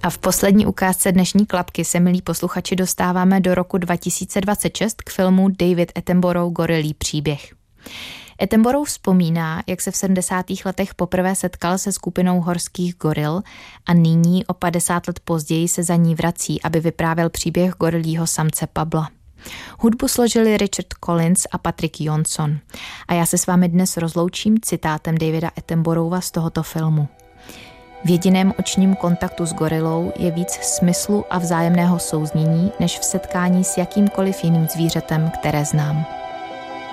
A v poslední ukázce dnešní klapky se, milí posluchači, dostáváme do roku 2026 k filmu David Attenborough Gorilí příběh. Attenborough vzpomíná, jak se v 70. letech poprvé setkal se skupinou horských goril a nyní o 50 let později se za ní vrací, aby vyprávěl příběh gorilího samce Pabla. Hudbu složili Richard Collins a Patrick Johnson. A já se s vámi dnes rozloučím citátem Davida Attenborougha z tohoto filmu. V jediném očním kontaktu s gorilou je víc smyslu a vzájemného souznění, než v setkání s jakýmkoliv jiným zvířetem, které znám.